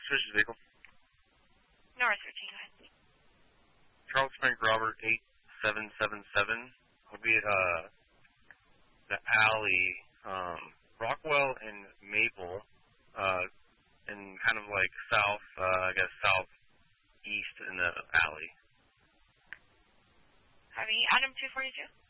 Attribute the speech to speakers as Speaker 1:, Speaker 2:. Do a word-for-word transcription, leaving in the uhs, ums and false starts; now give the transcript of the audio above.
Speaker 1: suspicious vehicle.
Speaker 2: North thirteen, go ahead.
Speaker 1: Charles Frank Robert eight seven seven seven would be at uh, the alley, um, Rockwell and Maple, uh, and kind of like south, uh, I guess southeast in the alley.
Speaker 2: Copy. Item two forty-two.